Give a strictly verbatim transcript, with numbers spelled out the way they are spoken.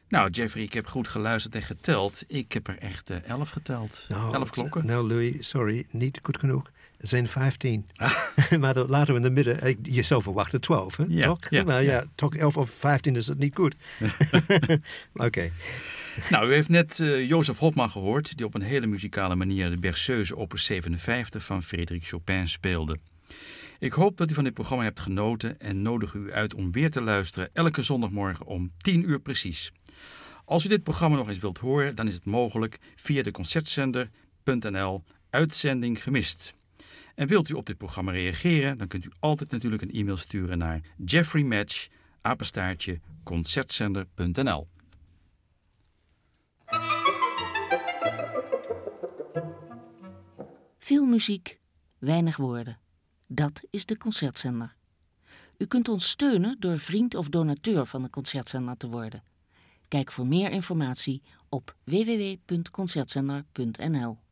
Nou, Jeffrey, ik heb goed geluisterd en geteld. Ik heb er echt uh, elf geteld. Nou, elf klokken. Nou, Louis, sorry, niet goed genoeg. Er zijn vijftien. Maar dat laten we in de midden. Je zou verwachten twaalf, hè? Ja, toch? ja, maar ja, ja, toch elf of vijftien is het niet goed. Oké. Okay. Nou, u heeft net uh, Jozef Hopman gehoord, die op een hele muzikale manier de Berceuse opus zevenenvijftig van Frédéric Chopin speelde. Ik hoop dat u van dit programma hebt genoten en nodig u uit om weer te luisteren elke zondagmorgen om tien uur precies. Als u dit programma nog eens wilt horen, dan is het mogelijk via de concertzender punt n l uitzending gemist. En wilt u op dit programma reageren, dan kunt u altijd natuurlijk een e-mail sturen naar jeffreymatch, apenstaartje, concertzender punt n l. Veel muziek, weinig woorden. Dat is de Concertzender. U kunt ons steunen door vriend of donateur van de Concertzender te worden. Kijk voor meer informatie op w w w punt concertzender punt n l.